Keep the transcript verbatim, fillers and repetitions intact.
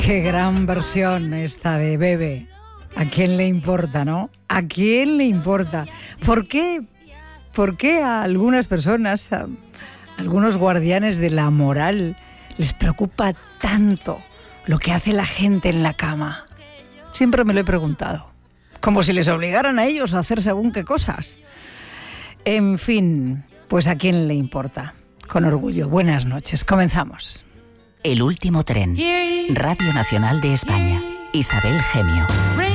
Qué gran versión esta de Bebe. ¿A quién le importa, no? ¿A quién le importa? ¿Por qué, por qué a algunas personas, a algunos guardianes de la moral, les preocupa tanto lo que hace la gente en la cama? Siempre me lo he preguntado. Como si les obligaran a ellos a hacer según qué cosas. En fin, pues ¿a quién le importa? Con orgullo. Buenas noches. Comenzamos. El último tren. Radio Nacional de España. Isabel Gemio.